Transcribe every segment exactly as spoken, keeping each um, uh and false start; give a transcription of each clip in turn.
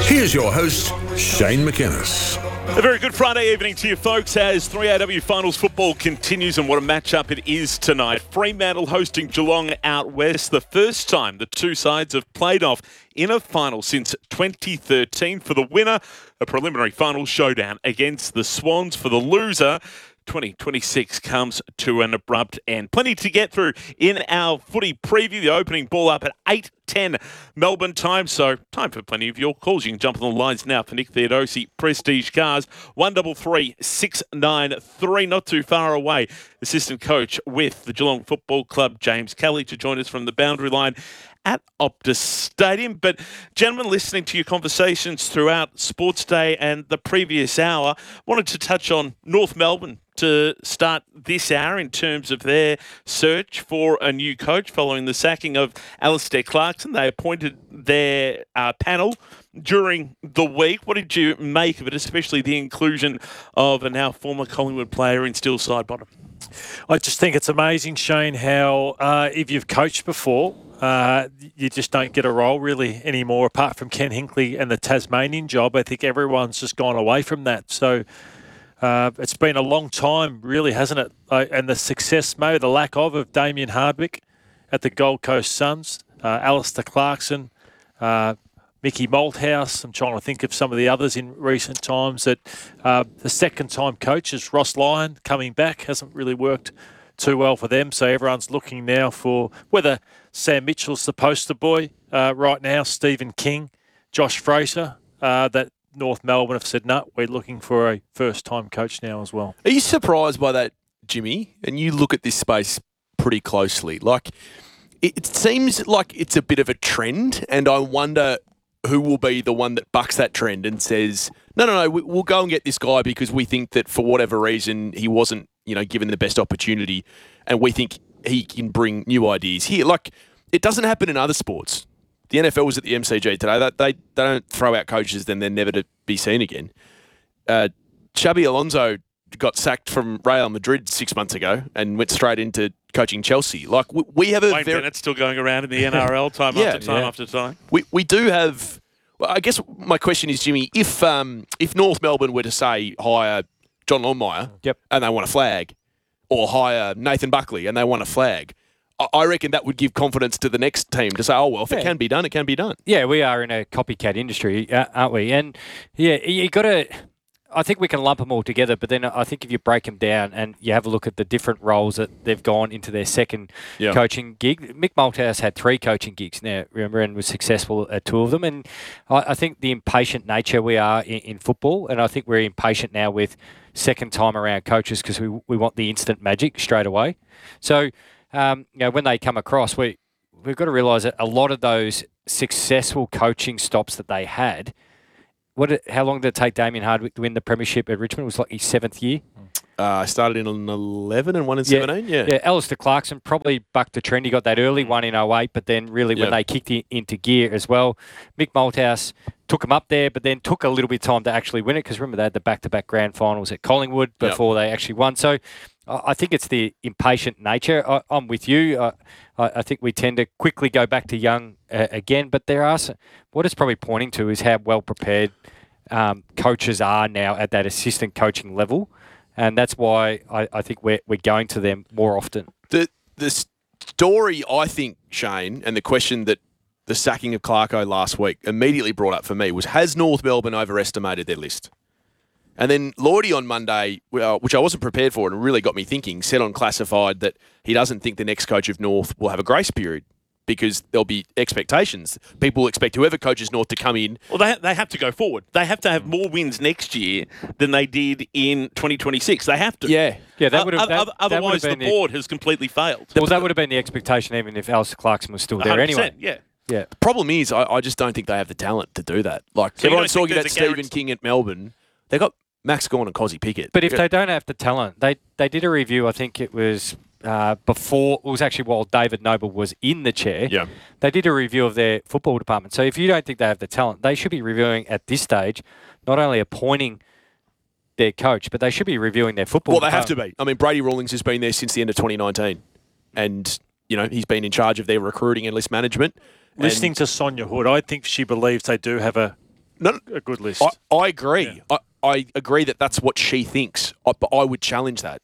Here's your host, Shane McInnes. A very good Friday evening to you folks as three A W Finals football continues, and what a matchup it is tonight. Fremantle hosting Geelong out west. The first time the two sides have played off in a final since twenty thirteen. For the winner, a preliminary final showdown against the Swans. For the loser, twenty twenty-six comes to an abrupt end. Plenty to get through in our footy preview. The opening ball up at eight ten Melbourne time, so time for plenty of your calls. You can jump on the lines now for Nick Theodosi, Prestige Cars, one three three, six nine three, not too far away. Assistant coach with the Geelong Football Club, James Kelly, to join us from the boundary line at Optus Stadium. But gentlemen, listening to your conversations throughout Sports Day and the previous hour, wanted to touch on North Melbourne to start this hour in terms of their search for a new coach following the sacking of Alistair Clarkson. They appointed their uh, panel during the week. What did you make of it, especially the inclusion of a now former Collingwood player in Steele Sidebottom? I just think it's amazing, Shane, how uh, if you've coached before, uh, you just don't get a role really anymore, apart from Ken Hinkley and the Tasmanian job. I think everyone's just gone away from that. So Uh, it's been a long time, really, hasn't it? Uh, and the success, maybe the lack of, of Damien Hardwick at the Gold Coast Suns, uh, Alistair Clarkson, uh, Mickey Malthouse. I'm trying to think of some of the others in recent times. That uh, the second-time coach is Ross Lyon coming back. Hasn't really worked too well for them. So everyone's looking now for whether Sam Mitchell's the poster boy uh, right now, Stephen King, Josh Fraser, uh, that North Melbourne have said, no, we're looking for a first-time coach now as well. Are you surprised by that, Jimmy? And you look at this space pretty closely. Like, it, it seems like it's a bit of a trend, and I wonder who will be the one that bucks that trend and says, no, no, no, we, we'll go and get this guy because we think that for whatever reason he wasn't, you know, given the best opportunity, and we think he can bring new ideas here. Like, it doesn't happen in other sports. The N F L was at the M C G today. They, they, they don't throw out coaches, then they're never to be seen again. Uh, Xabi Alonso got sacked from Real Madrid six months ago and went straight into coaching Chelsea. Like, we, we have a Wayne very... Bennett's still going around in the N R L time yeah, after time yeah. after time. We we do have... Well, I guess my question is, Jimmy, if um, if North Melbourne were to, say, hire John Longmire yep. and they want a flag, or hire Nathan Buckley and they want a flag, I reckon that would give confidence to the next team to say, oh, well, if yeah. it can be done, it can be done. Yeah, we are in a copycat industry, aren't we? And, yeah, you got to... I think we can lump them all together, but then I think if you break them down and you have a look at the different roles that they've gone into their second yeah. coaching gig, Mick Malthouse had three coaching gigs now, remember, and was successful at two of them. And I, I think the impatient nature we are in, in football, and I think we're impatient now with second time around coaches because we we want the instant magic straight away. So, Um, you know, when they come across, we, we've got to realise that a lot of those successful coaching stops that they had, what? Did, how long did it take Damien Hardwick to win the premiership at Richmond? It was like his seventh year. I uh, started in on eleven and one in yeah, seventeen, yeah. Yeah, Alistair Clarkson probably bucked the trend. He got that early one in oh eight, but then really when yep. they kicked it into gear as well, Mick Malthouse took him up there, but then took a little bit of time to actually win it because remember they had the back-to-back grand finals at Collingwood before yep. they actually won. So I think it's the impatient nature. I, I'm with you. I, I think we tend to quickly go back to young uh, again, but there are some, what it's probably pointing to is how well prepared um, coaches are now at that assistant coaching level, and that's why I, I think we're we're going to them more often. The the story, I think, Shane, and the question that the sacking of Clarko last week immediately brought up for me was: has North Melbourne overestimated their list? And then Lordy on Monday, which I wasn't prepared for and really got me thinking, said on Classified that he doesn't think the next coach of North will have a grace period because there'll be expectations. People expect whoever coaches North to come in. Well, they, they have to go forward. They have to have more wins next year than they did in twenty twenty-six. They have to. Yeah. Yeah, that would have, that, Otherwise, that the board the, has completely failed. Well, that would have been the expectation even if Alistair Clarkson was still there anyway. Yeah. Yeah. The problem is, I, I just don't think they have the talent to do that. Like, so everyone's talking about Stephen guarantee- King at Melbourne. They got Max Gawn and Cozzy Pickett. But if yeah. they don't have the talent, they they did a review, I think it was uh, before, it was actually while David Noble was in the chair. Yeah. They did a review of their football department. So if you don't think they have the talent, they should be reviewing at this stage, not only appointing their coach, but they should be reviewing their football Well, they department. have to be. I mean, Brady Rawlings has been there since the end of twenty nineteen. And, you know, he's been in charge of their recruiting and list management. Listening to Sonia Hood, I think she believes they do have a no, a good list. I, I agree. Yeah. I, I agree that that's what she thinks, I, but I would challenge that.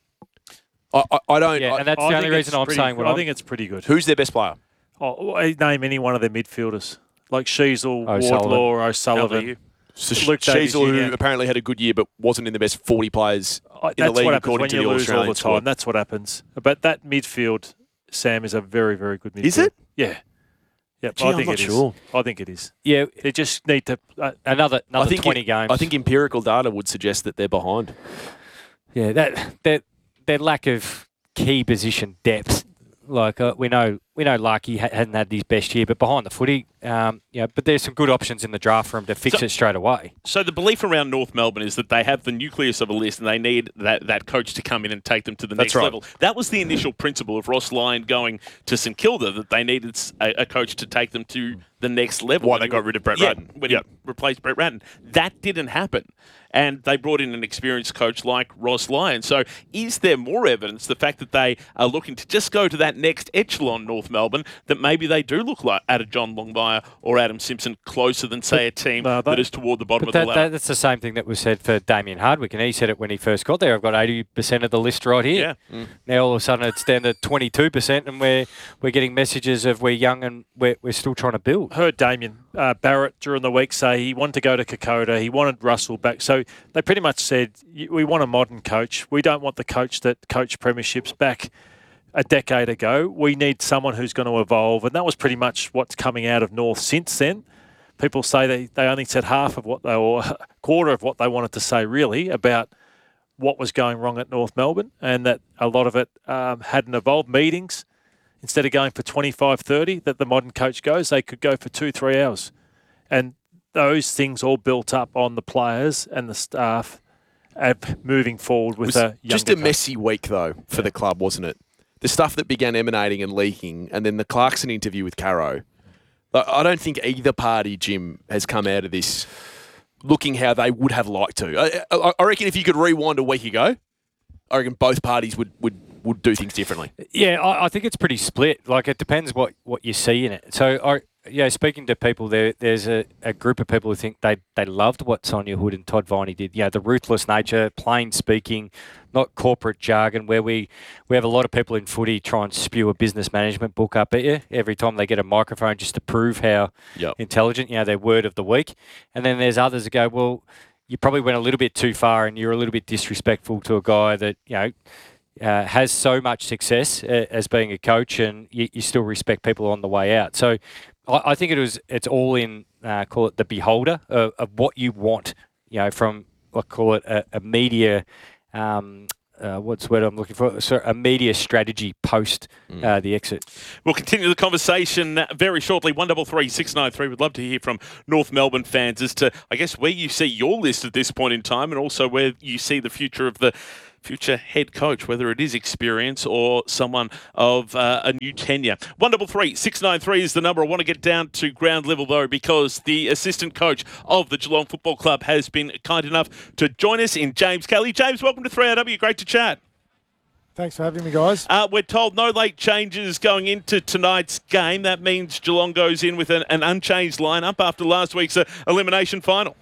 I, I, I don't. Yeah, I, and that's I the only reason I'm pretty, saying what I I'm, think it's pretty good. Who's their best player? Oh, name any one of their midfielders, like Sheasel, O'Sullivan. Wardlaw, O'Sullivan. So Luke Davies Sheasel, who Junior apparently had a good year, but wasn't in the best forty players I, in the that's league, what happens according when to you the lose Australian all the time. squad. That's what happens. But that midfield, Sam, is a very, very good midfield. Is it? Yeah. Yeah, Gee, I I'm think not it is. sure. I think it is. yeah, They just need to. Uh, another another I think twenty it- games. I think empirical data would suggest that they're behind. Yeah, that that their lack of key position depth. Like uh, we know, we know, Larky ha- hadn't had his best year, but behind the footy, um, yeah. But there's some good options in the draft for him to fix So- it straight away. So the belief around North Melbourne is that they have the nucleus of a list and they need that, that coach to come in and take them to the That's next right. level. That was the initial principle of Ross Lyon going to St Kilda, that they needed s- a, a coach to take them to the next level. Why When they he got re- rid of Brett yeah, Ratton. When Yep. he replaced Brett Ratton. That didn't happen. And they brought in an experienced coach like Ross Lyon. So is there more evidence, the fact that they are looking to just go to that next echelon, North Melbourne, that maybe they do look like at a John Longmire or Adam Simpson closer than, say, a team no, that that- is toward the bottom But of the that, ladder? that, that's the same thing that was said for Damien Hardwick, and he said it when he first got there. I've got eighty percent of the list right here. Yeah. Now all of a sudden it's down to twenty-two percent, and we're we're getting messages of we're young and we're we're still trying to build. heard Damien uh, Barrett during the week say he wanted to go to Kokoda. He wanted Russell back. So they pretty much said, "Y- we want a modern coach. We don't want the coach that coached premierships back a decade ago. We need someone who's going to evolve." And that was pretty much what's coming out of North since then. People say they, they only said half of what they, or a quarter of what they wanted to say really about what was going wrong at North Melbourne, and that a lot of it um, hadn't evolved. Meetings, instead of going for twenty-five, thirty that the modern coach goes, they could go for two, three hours. And those things all built up on the players and the staff uh, moving forward with was a younger just a coach. messy week, though, for the club, wasn't it? The stuff that began emanating and leaking, and then the Clarkson interview with Caro. Like, I don't think either party, Jim, has come out of this looking how they would have liked to. I, I, I reckon if you could rewind a week ago, I reckon both parties would, would, would do things differently. Yeah, I, I think it's pretty split. Like it depends what, what you see in it. So I. Yeah, speaking to people, there there's a, a group of people who think they, they loved what Sonia Hood and Todd Viney did. You know, the ruthless nature, plain speaking, not corporate jargon, where we, we have a lot of people in footy try and spew a business management book up at you every time they get a microphone just to prove how Yep. intelligent, you know, their word of the week. And then there's others that go, well, you probably went a little bit too far and you're a little bit disrespectful to a guy that, you know, Uh, has so much success uh, as being a coach, and you, you still respect people on the way out. So, I, I think it was it's all in uh, call it the beholder of, of what you want. You know, from I call it a, a media. Um, uh, what's the word I'm looking for? So a media strategy post uh, the exit. We'll continue the conversation very shortly. one double three six nine three. We'd love to hear from North Melbourne fans as to, I guess, where you see your list at this point in time, and also where you see the future of the future head coach, whether it is experience or someone of uh, a new tenure. one double three six nine three is the number. I want to get down to ground level, though, because the assistant coach of the Geelong Football Club has been kind enough to join us in James Kelly. James, welcome to three R W. Great to chat. Thanks for having me, guys. Uh, we're told no late changes going into tonight's game. That means Geelong goes in with an, an unchanged lineup after last week's uh, elimination final.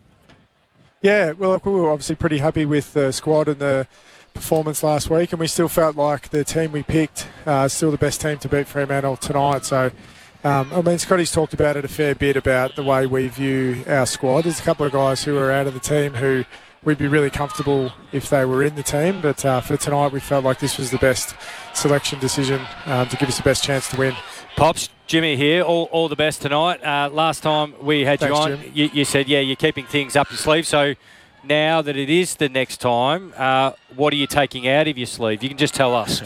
Yeah, well, look, we were obviously pretty happy with the squad and the performance last week, and we still felt like the team we picked uh, still the best team to beat Fremantle tonight. So, um, I mean, Scotty's talked about it a fair bit about the way we view our squad. There's a couple of guys who are out of the team who we'd be really comfortable if they were in the team, but uh, for tonight we felt like this was the best selection decision um, to give us the best chance to win. Pops, Jimmy here. All, all the best tonight. Uh, last time we had Thanks, you on, Jim. you, you said, yeah, you're keeping things up your sleeve. So now that it is the next time, uh, what are you taking out of your sleeve? You can just tell us.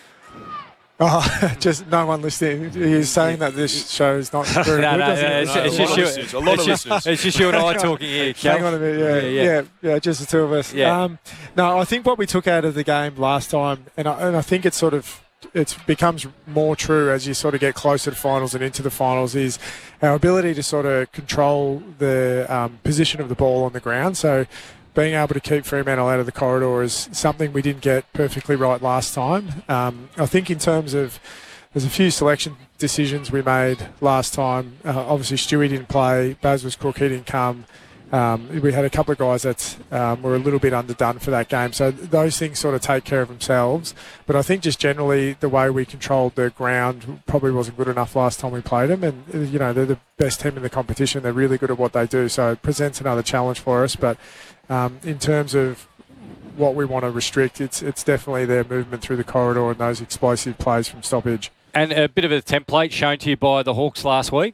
Oh, just no one listening. You're saying that this show is not very No, good, no, doesn't no, it? it's, No, it's a just lot of you. listeners, a lot it's of just, listeners. it's just you and I talking here. Kel. Hang on a minute, yeah, Yeah, yeah, yeah. yeah, just the two of us. Yeah. Um, no, I think what we took out of the game last time, and I, and I think it's sort of it becomes more true as you sort of get closer to finals and into the finals, is our ability to sort of control the um, position of the ball on the ground. So being able to keep Fremantle out of the corridor is something we didn't get perfectly right last time. Um, I think in terms of there's a few selection decisions we made last time. Uh, obviously, Stewie didn't play. Baz was cook, he didn't come. Um, we had a couple of guys that um, were a little bit underdone for that game. So th- those things sort of take care of themselves. But I think just generally the way we controlled the ground probably wasn't good enough last time we played them. And, uh, you know, they're the best team in the competition. They're really good at what they do. So it presents another challenge for us. But um, in terms of what we want to restrict, it's it's definitely their movement through the corridor and those explosive plays from stoppage. And a bit of a template shown to you by the Hawks last week.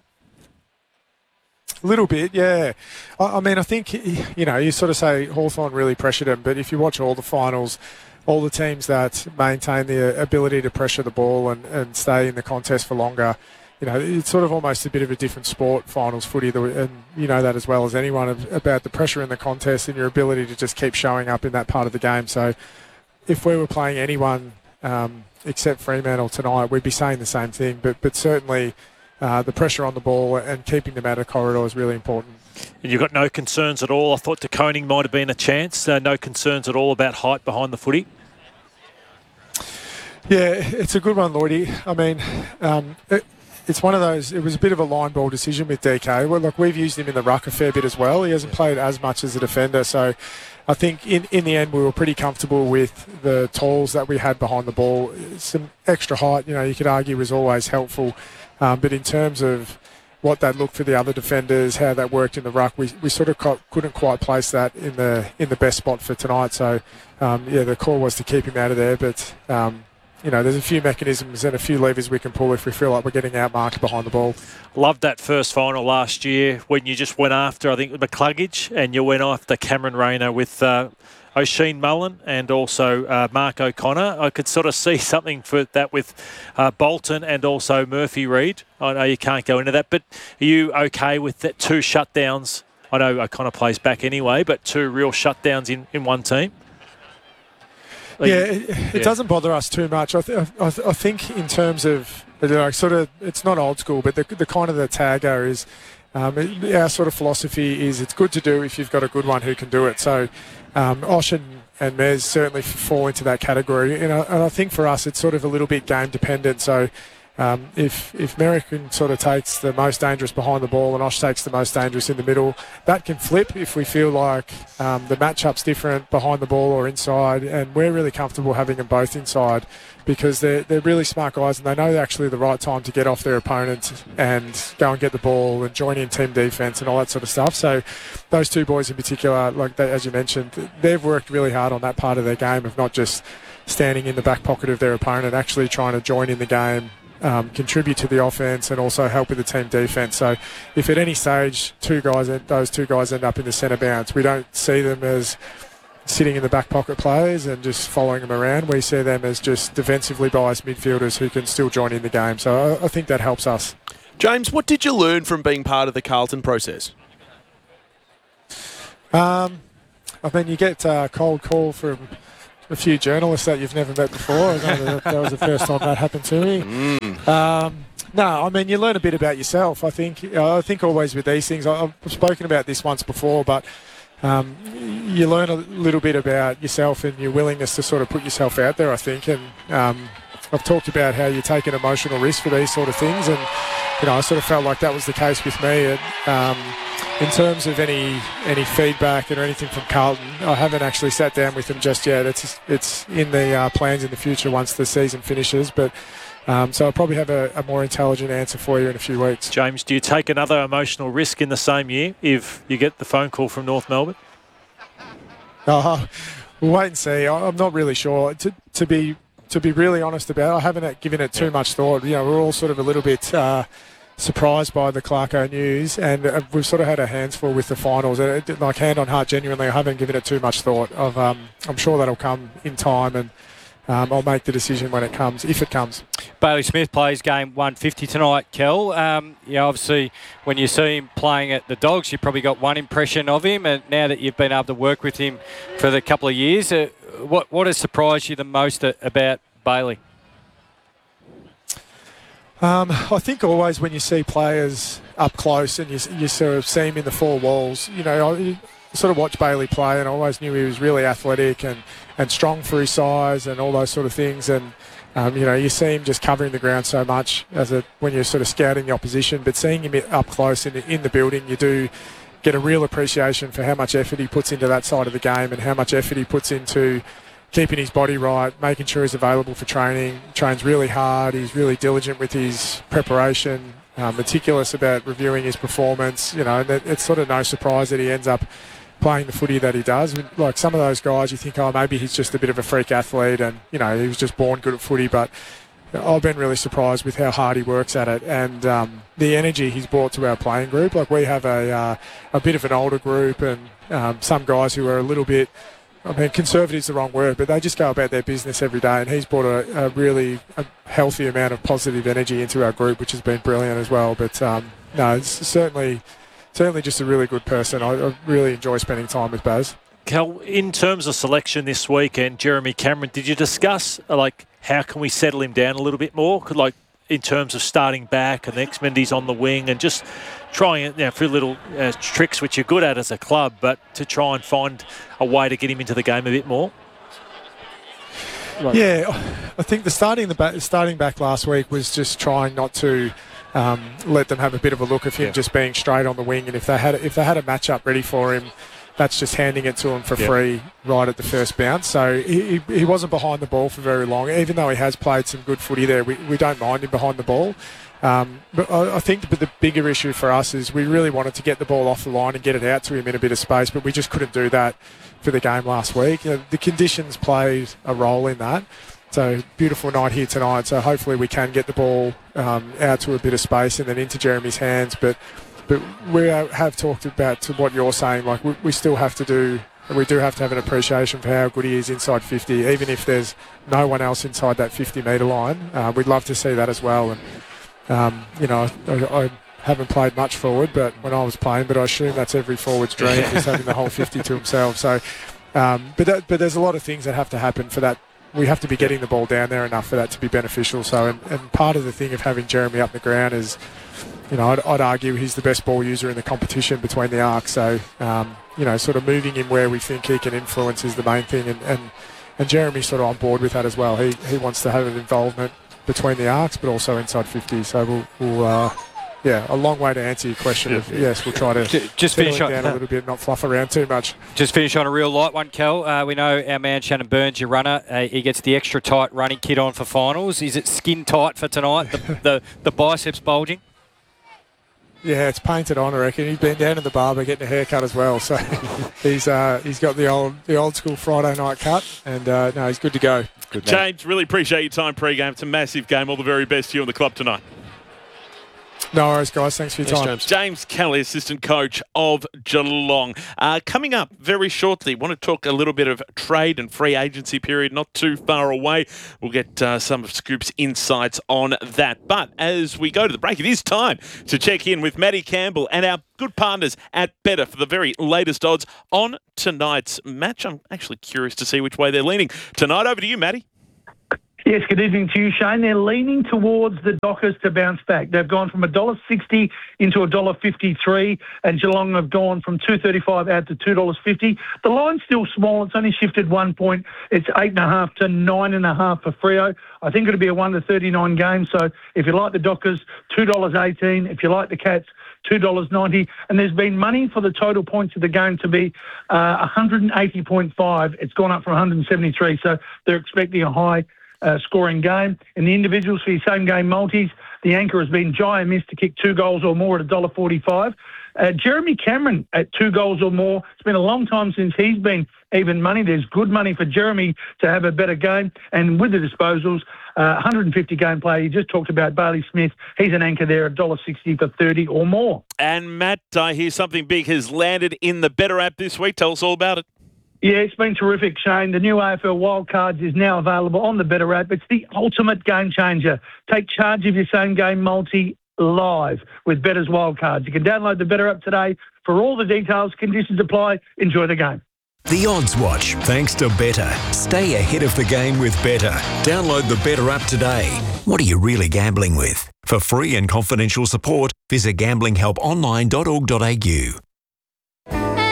A little bit, yeah. I, I mean, I think, you know, you sort of say Hawthorn really pressured them, but if you watch all the finals, all the teams that maintain the ability to pressure the ball and, and stay in the contest for longer, you know, it's sort of almost a bit of a different sport, finals footy, and you know that as well as anyone about the pressure in the contest and your ability to just keep showing up in that part of the game. So if we were playing anyone um, except Fremantle tonight, we'd be saying the same thing, but but certainly uh, the pressure on the ball and keeping them out of corridor is really important. And you've got no concerns at all. I thought De Koning might have been a chance. Uh, no concerns at all about height behind the footy. Yeah, it's a good one, Lloydie. I mean, um, it, it's one of those, it was a bit of a line ball decision with D K. Well, look, we've used him in the ruck a fair bit as well. He hasn't played as much as a defender, so I think in, in the end we were pretty comfortable with the tools that we had behind the ball. Some extra height, you know, you could argue was always helpful, um, but in terms of what that looked for the other defenders, how that worked in the ruck, we, we sort of co- couldn't quite place that in the in the best spot for tonight. So, um, yeah, the call was to keep him out of there, but Um, you know, there's a few mechanisms and a few levers we can pull if we feel like we're getting outmarked behind the ball. Loved that first final last year when you just went after, I think, McCluggage, and you went after Cameron Rayner with uh, O'Sheen Mullen and also uh, Mark O'Connor. I could sort of see something for that with uh, Bolton and also Murphy Reid. I know you can't go into that, but are you okay with that two shutdowns? I know O'Connor plays back anyway, but two real shutdowns in, in one team? Like, yeah, it, it yeah. doesn't bother us too much. I, th- I, th- I think in terms of, you know, sort of, it's not old school, but the, the kind of the tagger is, um, it, our sort of philosophy is it's good to do if you've got a good one who can do it. So um, Osh and, and Mez certainly fall into that category. And I, and I think for us it's sort of a little bit game dependent. So Um, if if Merrican sort of takes the most dangerous behind the ball and Osh takes the most dangerous in the middle, that can flip if we feel like um, the matchup's different behind the ball or inside, and we're really comfortable having them both inside because they're, they're really smart guys and they know actually the right time to get off their opponent and go and get the ball and join in team defence and all that sort of stuff. So those two boys in particular, like they, as you mentioned, they've worked really hard on that part of their game of not just standing in the back pocket of their opponent, actually trying to join in the game, Um, contribute to the offense and also help with the team defense. So if at any stage two guys, those two guys end up in the centre bounce, we don't see them as sitting in the back pocket players and just following them around. We see them as just defensively biased midfielders who can still join in the game. So I, I think that helps us. James, what did you learn from being part of the Carlton process? Um, I mean, you get a cold call from a few journalists that you've never met before. I know that, that was the first time that happened to me. Mm. Um, no, I mean, you learn a bit about yourself. I think uh, I think always with these things, I, I've spoken about this once before, but um, you learn a little bit about yourself and your willingness to sort of put yourself out there, I think. And um, I've talked about how you take an emotional risk for these sort of things. And, you know, I sort of felt like that was the case with me. And, um, in terms of any any feedback or anything from Carlton, I haven't actually sat down with them just yet. It's it's in the uh, plans in the future once the season finishes. But um, so I'll probably have a, a more intelligent answer for you in a few weeks. James, do you take another emotional risk in the same year if you get the phone call from North Melbourne? Uh, we'll wait and see. I, I'm not really sure. To, to be to be really honest about it, I haven't given it too much thought. You know, we're all sort of a little bit Uh, surprised by the Clarko news, and uh, we've sort of had our hands full with the finals. And it, like hand on heart, genuinely, I haven't given it too much thought. Of um, I'm sure that'll come in time, and um, I'll make the decision when it comes, if it comes. Bailey Smith plays game one fifty tonight, Kel. Um, yeah, obviously, when you see him playing at the Dogs, you probably got one impression of him, and now that you've been able to work with him for the couple of years, uh, what what has surprised you the most a, about Bailey? Um, I think always when you see players up close and you, you sort of see him in the four walls, you know, I sort of watched Bailey play and I always knew he was really athletic and, and strong for his size and all those sort of things. And Um, you know, you see him just covering the ground so much as a, when you're sort of scouting the opposition, but seeing him up close in the, in the building, you do get a real appreciation for how much effort he puts into that side of the game and how much effort he puts into keeping his body right, making sure he's available for training. Trains really hard. He's really diligent with his preparation, uh, meticulous about reviewing his performance. You know, and it, it's sort of no surprise that he ends up playing the footy that he does. Like some of those guys, you think, oh, maybe he's just a bit of a freak athlete and, you know, he was just born good at footy, but I've been really surprised with how hard he works at it and um, the energy he's brought to our playing group. Like we have a uh, a bit of an older group and um, some guys who are a little bit, I mean, conservative is the wrong word, but they just go about their business every day, and he's brought a, a really a healthy amount of positive energy into our group, which has been brilliant as well. But no, um, no, it's certainly... Certainly just a really good person. I, I really enjoy spending time with Baz. Cal, in terms of selection this week and Jeremy Cameron, did you discuss, like, how can we settle him down a little bit more? Could, like, in terms of starting back and the X-Mendy's on the wing and just trying, you know, a few little uh, tricks which you're good at as a club, but to try and find a way to get him into the game a bit more? Like, yeah, I think the starting the back, starting back last week was just trying not to Um, let them have a bit of a look of him yeah. just being straight on the wing, and if they had if they had a matchup ready for him, that's just handing it to him for yeah. free right at the first bounce. So he, he wasn't behind the ball for very long, even though he has played some good footy there. We, we don't mind him behind the ball. Um, but I, I think the, the bigger issue for us is we really wanted to get the ball off the line and get it out to him in a bit of space, but we just couldn't do that for the game last week. You know, the conditions played a role in that. So beautiful night here tonight. So hopefully we can get the ball um, out to a bit of space and then into Jeremy's hands. But but we have talked about to what you're saying. Like we, we still have to do. We do have to have an appreciation for how good he is inside fifty, even if there's no one else inside that fifty metre line. Uh, we'd love to see that as well. And um, you know, I, I haven't played much forward, but when I was playing, but I assume that's every forward's dream is having the whole fifty to himself. So, um, but that, but there's a lot of things that have to happen for that. We have to be getting the ball down there enough for that to be beneficial. So, and, and part of the thing of having Jeremy up the ground is, you know, I'd, I'd argue he's the best ball user in the competition between the arcs. So, um, you know, sort of moving him where we think he can influence is the main thing. And, and, and Jeremy's sort of on board with that as well. He he wants to have an involvement between the arcs, but also inside fifty. So we'll, we'll uh, yeah, a long way to answer your question. Of, yes, we'll try to just finish down on, a little bit, not fluff around too much. Just finish on a real light one, Cal. Uh, we know our man Shannon Burns, your runner, uh, he gets the extra tight running kit on for finals. Is it skin tight for tonight? The the, the biceps bulging? Yeah, it's painted on, I reckon. He's been down to the barber getting a haircut as well, so he's uh, he's got the old the old school Friday night cut, and uh, no, he's good to go. Good James, really appreciate your time pre-game. It's a massive game. All the very best to you and the club tonight. No worries, guys. Thanks for your Thanks, time. James. James Kelly, assistant coach of Geelong. Uh, coming up very shortly, want to talk a little bit of trade and free agency period, not too far away. We'll get uh, some of Scoop's insights on that. But as we go to the break, it is time to check in with Matty Campbell and our good partners at Betr for the very latest odds on tonight's match. I'm actually curious to see which way they're leaning. Tonight, over to you, Matty. Yes, good evening to you, Shane. They're leaning towards the Dockers to bounce back. They've gone from one dollar sixty into one dollar fifty-three, and Geelong have gone from two dollars thirty-five out to two dollars fifty. The line's still small. It's only shifted one point. It's eight point five to nine point five for Freo. I think it'll be a one to thirty-nine game. So if you like the Dockers, two dollars eighteen. If you like the Cats, two dollars ninety. And there's been money for the total points of the game to be uh, one hundred eighty point five. It's gone up from one hundred seventy-three. So they're expecting a high Uh, scoring game. In the individuals for your same game multis, the anchor has been Jai Miss to kick two goals or more at one dollar forty-five. Uh, Jeremy Cameron at two goals or more. It's been a long time since he's been even money. There's good money for Jeremy to have a better game. And with the disposals, uh, one hundred fifty game player, you just talked about Bailey Smith. He's an anchor there at one dollar sixty for thirty or more. And Matt, I hear something big has landed in the Betr app this week. Tell us all about it. Yeah, it's been terrific, Shane. The new A F L Wildcards is now available on the Betr app. It's the ultimate game changer. Take charge of your same game multi live with Better's Wildcards. You can download the Betr app today for all the details. Conditions apply. Enjoy the game. The Odds Watch, thanks to Betr. Stay ahead of the game with Betr. Download the Betr app today. What are you really gambling with? For free and confidential support, visit gambling help online dot org dot a u.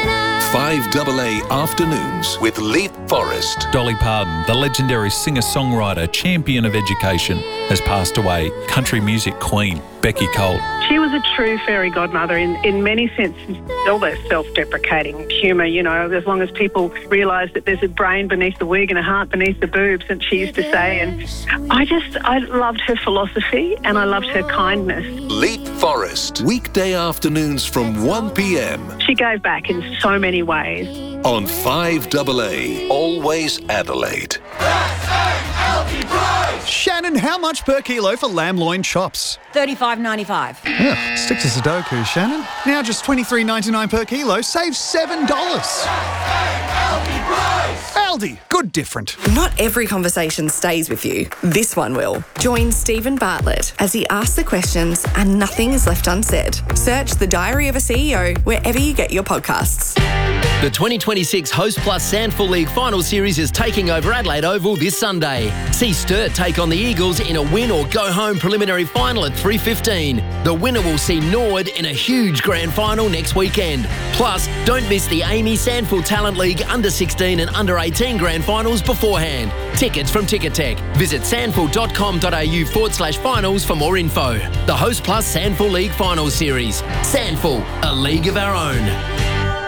five A A Afternoons with Leith Forrest. Dolly Parton, the legendary singer-songwriter, champion of education, has passed away. Country music queen, Becky Cole. She was a true fairy godmother in, in many senses. All that self-deprecating humour, you know, as long as people realise that there's a brain beneath the wig and a heart beneath the boobs, and she used to say. And I just, I loved her philosophy and I loved her kindness. Leith Forrest. Weekday afternoons from one p m. She gave back in so many ways. On five A A. Always Adelaide. Shannon, how much per kilo for lamb loin chops? thirty-five ninety-five. Yeah, stick to Sudoku, Shannon. Now just twenty-three ninety-nine per kilo, save seven dollars. Aldi, good different. Not every conversation stays with you. This one will. Join Stephen Bartlett as he asks the questions and nothing is left unsaid. Search The Diary of a C E O wherever you get your podcasts. The twenty twenty-six Host Plus Sandful League Final Series is taking over Adelaide Oval this Sunday. See Sturt take on the Eagles in a win or go home preliminary final at three fifteen. The winner will see Norwood in a huge grand final next weekend. Plus, don't miss the Amy Sandful Talent League under sixteen and under eighteen grand finals beforehand. Tickets from Ticket Tech. Visit sandful.com.au forward slash finals for more info. The Host Plus Sandful League Final Series. Sandful, a league of our own.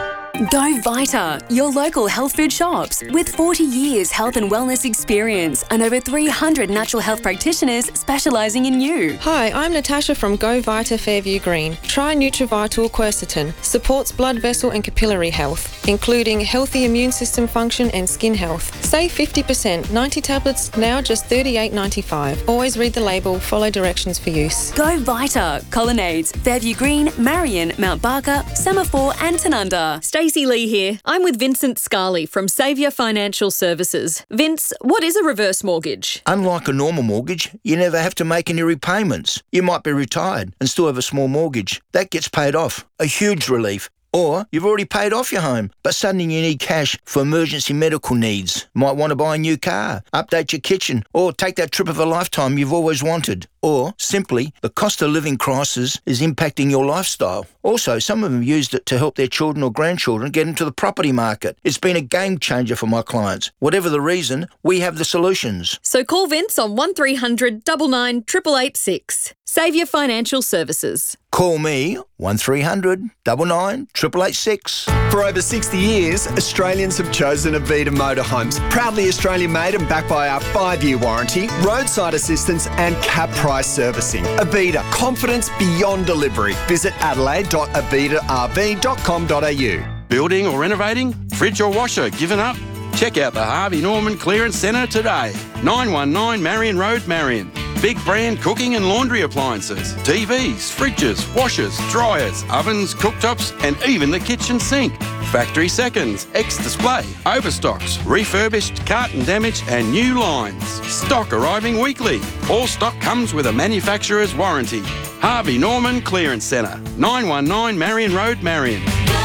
Go Vita, your local health food shops. With forty years health and wellness experience and over three hundred natural health practitioners specialising in you. Hi, I'm Natasha from Go Vita Fairview Green. Try Nutrivital Quercetin. Supports blood vessel and capillary health, including healthy immune system function and skin health. Save fifty percent. ninety tablets, now just thirty-eight ninety-five. Always read the label, follow directions for use. Go Vita, Colonnades, Fairview Green, Marion, Mount Barker, Semaphore and Tanunda. Stacey Lee here. I'm with Vincent Scarley from Saviour Financial Services. Vince, what is a reverse mortgage? Unlike a normal mortgage, you never have to make any repayments. You might be retired and still have a small mortgage. That gets paid off. A huge relief. Or you've already paid off your home, but suddenly you need cash for emergency medical needs. Might want to buy a new car, update your kitchen, or take that trip of a lifetime you've always wanted. Or simply, the cost of living crisis is impacting your lifestyle. Also, some of them used it to help their children or grandchildren get into the property market. It's been a game changer for my clients. Whatever the reason, we have the solutions. So call Vince on one three hundred nine nine eight eight eight six. Saviour Financial Services. Call me one three hundred nine nine eight eight eight six. For over sixty years, Australians have chosen Avita Motorhomes. Proudly Australian made and backed by our five-year warranty, roadside assistance and cap price servicing. Avita, confidence beyond delivery. Visit adelaide dot avita r v dot com dot a u. Building or renovating? Fridge or washer given up? Check out the Harvey Norman Clearance Centre today. nine one nine Marion Road, Marion. Big brand cooking and laundry appliances, T Vs, fridges, washers, dryers, ovens, cooktops, and even the kitchen sink. Factory seconds, ex-display, overstocks, refurbished, carton damage, and new lines. Stock arriving weekly. All stock comes with a manufacturer's warranty. Harvey Norman Clearance Centre, nine one nine Marion Road, Marion.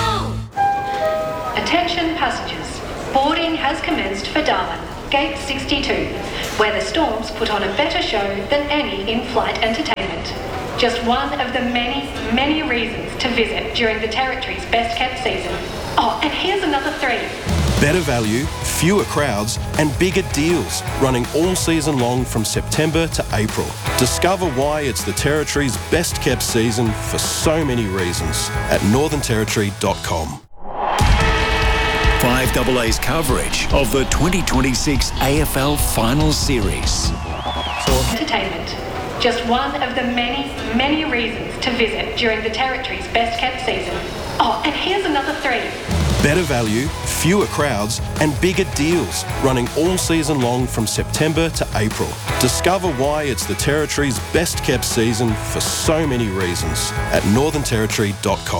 Attention passengers. Boarding has commenced for Darwin, Gate sixty-two, where the Storms put on a better show than any in-flight entertainment. Just one of the many, many reasons to visit during the Territory's best-kept season. Oh, and here's another three. Better value, fewer crowds, and bigger deals, running all season long from September to April. Discover why it's the Territory's best-kept season for so many reasons at northern territory dot com. five A A's coverage of the twenty twenty-six A F L Final Series. Entertainment. Just one of the many, many reasons to visit during the Territory's best-kept season. Oh, and here's another three. Better value, fewer crowds, and bigger deals, running all season long from September to April. Discover why it's the Territory's best-kept season for so many reasons at northern territory dot com.